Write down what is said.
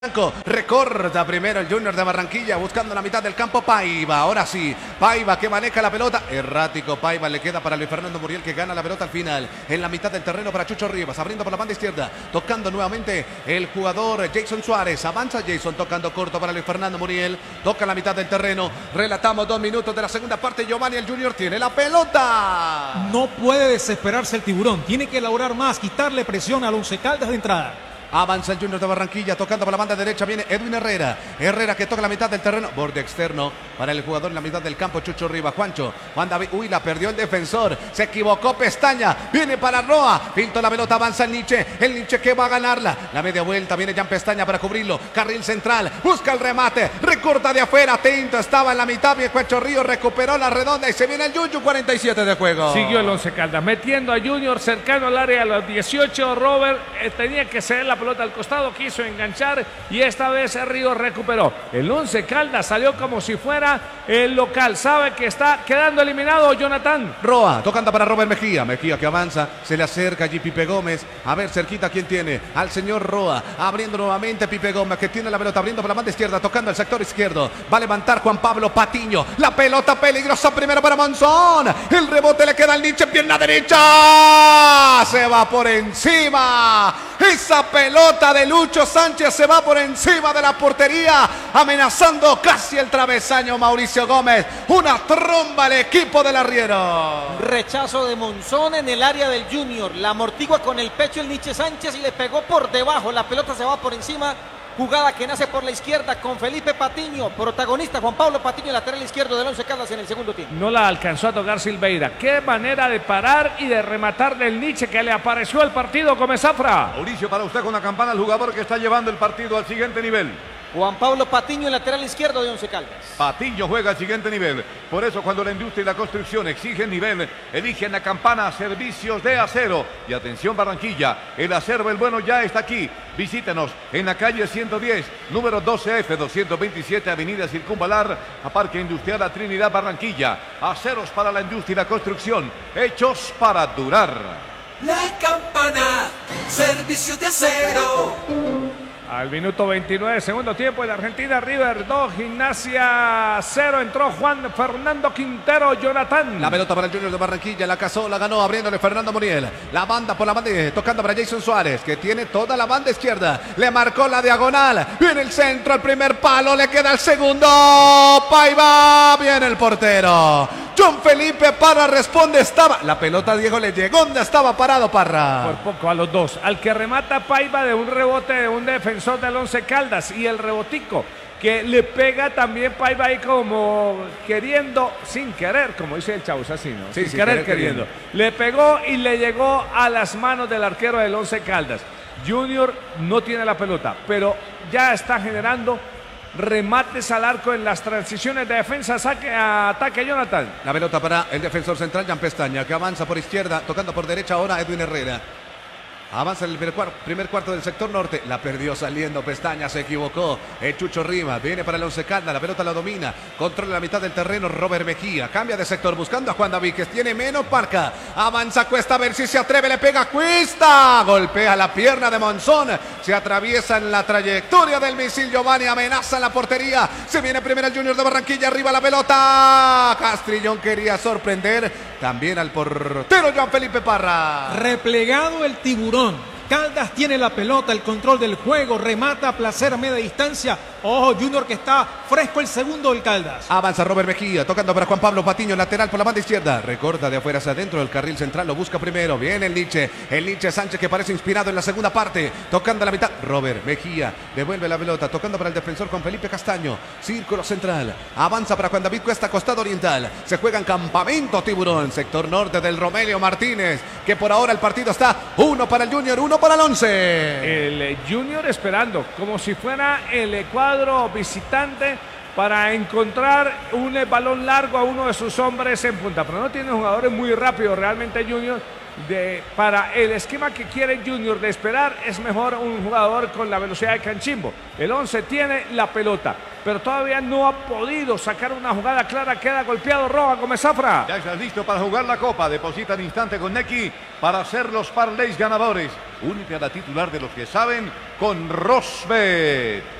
Recorta primero el Junior de Barranquilla buscando la mitad del campo. Paiva, ahora sí, Paiva que maneja la pelota, errático Paiva, le queda para Luis Fernando Muriel que gana la pelota al final, en la mitad del terreno para Chucho Rivas, abriendo por la banda izquierda, tocando nuevamente el jugador Jason Suárez, avanza Jason tocando corto para Luis Fernando Muriel, toca la mitad del terreno, relatamos 2 minutos de la segunda parte. Giovanni, el Junior tiene la pelota. No puede desesperarse el Tiburón, tiene que elaborar más, quitarle presión al Once Caldas de entrada. Avanza el Junior de Barranquilla, tocando por la banda derecha, viene Edwin Herrera. Herrera que toca la mitad del terreno, borde externo para el jugador en la mitad del campo, Chucho Rivas. Juancho, Juan David, uy, la perdió el defensor, se equivocó Pestaña, viene para Roa, pintó la pelota, avanza el Nietzsche que va a ganarla. La media vuelta, viene Jan Pestaña para cubrirlo, carril central, busca el remate, recorta de afuera, Tinto estaba en la mitad, Viejo Río recuperó la redonda y se viene el Yuyu, 47 de juego. Siguió el Once Caldas, metiendo a Junior cercano al área a los 18, Robert tenía que ceder la pelota al costado, quiso enganchar y esta vez Río recuperó. El Once Caldas salió como si fuera el local, sabe que está quedando eliminado Jonathan. Roa, tocando para Robert Mejía que avanza, se le acerca allí Pipe Gómez, a ver cerquita quién tiene, al señor Roa, abriendo nuevamente Pipe Gómez que tiene la pelota, abriendo por la banda izquierda, tocando el sector izquierdo, va a levantar Juan Pablo Patiño, la pelota peligrosa primero para Monzón, el rebote le queda al Nietzsche, pierna derecha, se va por encima, esa pelota de Lucho Sánchez se va por encima de la portería, amenazando casi el travesaño Mauricio Gómez. Una tromba al equipo del arriero. Rechazo de Monzón en el área del Junior. La amortigua con el pecho el Nietzsche Sánchez y le pegó por debajo. La pelota se va por encima. Jugada que nace por la izquierda con Felipe Patiño, protagonista Juan Pablo Patiño, lateral izquierdo del Once Caldas en el segundo tiempo. No la alcanzó a tocar Silveira. Qué manera de parar y de rematar del Nietzsche que le apareció al partido como Zafra. Mauricio, para usted con la campana, el jugador que está llevando el partido al siguiente nivel. Juan Pablo Patiño, lateral izquierdo de Once Caldas. Patiño juega al siguiente nivel. Por eso cuando la industria y la construcción exigen nivel, eligen la campana Servicios de Acero. Y atención Barranquilla, el acero el bueno ya está aquí. Visítenos en la calle 110, número 12F, 227, Avenida Circunvalar, a Parque Industrial La Trinidad, Barranquilla. Aceros para la industria y la construcción, hechos para durar. La campana, Servicios de Acero. Al minuto 29, segundo tiempo, en Argentina, River 2, Gimnasia 0, entró Juan Fernando Quintero, Jonathan. La pelota para el Junior de Barranquilla, la cazó, la ganó, abriéndole Fernando Muriel. La banda por la banda, tocando para Jason Suárez, que tiene toda la banda izquierda. Le marcó la diagonal, viene el centro, el primer palo, le queda el segundo. Paiva, viene el portero. John Felipe Parra responde, estaba. La pelota Diego le llegó, ¿dónde estaba parado Parra? Por poco a los dos. Al que remata Paiva de un rebote de un defensor del Once Caldas y el rebotico que le pega también Paiva ahí como queriendo, sin querer, como dice el Chavo Asesino. Sí, sin querer queriendo. Le pegó y le llegó a las manos del arquero del Once Caldas. Junior no tiene la pelota, pero ya está generando remates al arco en las transiciones de defensa, saque a ataque Jonathan. La pelota para el defensor central, Jan Pestaña, que avanza por izquierda, tocando por derecha ahora Edwin Herrera. Avanza en el primer cuarto del sector norte. La perdió saliendo Pestaña, se equivocó. El Chucho Rivas viene para el Once Caldas. La pelota la domina. Controla la mitad del terreno. Robert Mejía cambia de sector buscando a Juan David, que tiene menos parca. Avanza Cuesta a ver si se atreve. Le pega Cuesta. Golpea la pierna de Monzón. Se atraviesa en la trayectoria del misil. Giovanni amenaza en la portería. Se viene primero el Junior de Barranquilla. Arriba la pelota. Castrillón quería sorprender también al portero Juan Felipe Parra. Replegado el Tiburón. Caldas tiene la pelota, el control del juego, remata a placer a media distancia. Ojo, Junior que está fresco el segundo del Caldas. Avanza Robert Mejía, tocando para Juan Pablo Patiño, lateral por la banda izquierda. Recorta de afuera hacia adentro, el carril central lo busca primero. Viene el Nietzsche Sánchez que parece inspirado en la segunda parte. Tocando la mitad, Robert Mejía devuelve la pelota, tocando para el defensor con Felipe Castaño. Círculo central, avanza para Juan David Cuesta, costado oriental. Se juega en Campamento Tiburón, sector norte del Romelio Martínez, que por ahora el partido está 1 para el Junior, 1 para el Once. El Junior esperando, como si fuera el cuadro visitante para encontrar un balón largo a uno de sus hombres en punta. Pero no tiene jugadores muy rápidos realmente Junior. Para el esquema que quiere Junior de esperar, es mejor un jugador con la velocidad de Canchimbo. El Once tiene la pelota, pero todavía no ha podido sacar una jugada clara. Queda golpeado Roa Gómez Zafra. Ya estás listo para jugar la copa. Deposita al instante con Neki para hacer los parlays ganadores. Únete a la titular de los que saben con Rosbet.